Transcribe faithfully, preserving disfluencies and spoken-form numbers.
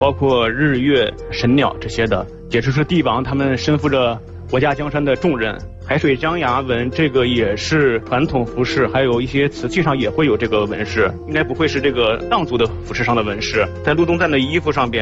包括日月神鸟这些的，解释是帝王他们身负着国家江山的重任。海水张牙纹这个也是传统服饰，还有一些瓷器上也会有这个纹饰，应该不会是这个藏族的服饰上的纹饰，在陆东站的衣服上边。